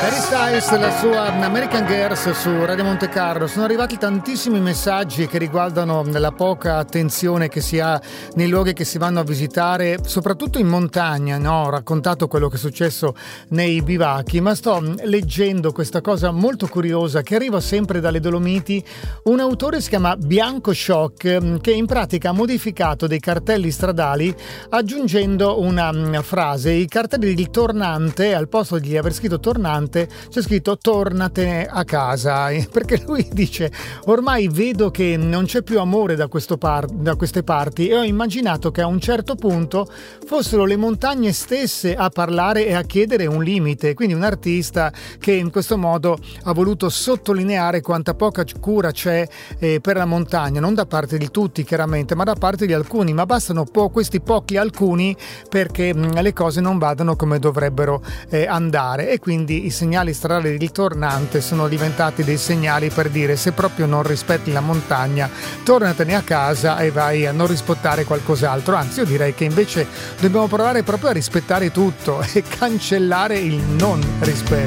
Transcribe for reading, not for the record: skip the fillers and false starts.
Harry Styles, la sua American Girls su Radio Monte Carlo. Sono arrivati tantissimi messaggi che riguardano la poca attenzione che si ha nei luoghi che si vanno a visitare, soprattutto in montagna, no? Ho raccontato quello che è successo nei bivacchi, ma sto leggendo questa cosa molto curiosa che arriva sempre dalle Dolomiti. Un autore si chiama Bianco Shock, che in pratica ha modificato dei cartelli stradali aggiungendo una frase. I cartelli di tornante, al posto di aver scritto tornante, c'è scritto tornatene a casa, perché lui dice ormai vedo che non c'è più amore da queste parti e ho immaginato che a un certo punto fossero le montagne stesse a parlare e a chiedere un limite. Quindi un artista che in questo modo ha voluto sottolineare quanta poca cura c'è per la montagna, non da parte di tutti chiaramente, ma da parte di alcuni, ma bastano questi pochi alcuni perché le cose non vadano come dovrebbero andare, e quindi i segnali stradali di tornante sono diventati dei segnali per dire: se proprio non rispetti la montagna, tornatene a casa e vai a non rispettare qualcos'altro. Anzi, io direi che invece dobbiamo provare proprio a rispettare tutto e cancellare il non rispetto.